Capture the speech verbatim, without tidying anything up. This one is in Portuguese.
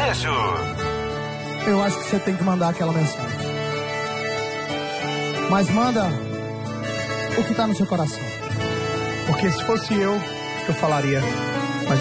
sertanejo. Eu acho que você tem que mandar aquela mensagem. Mas manda o que tá no seu coração. Porque se fosse eu, eu falaria: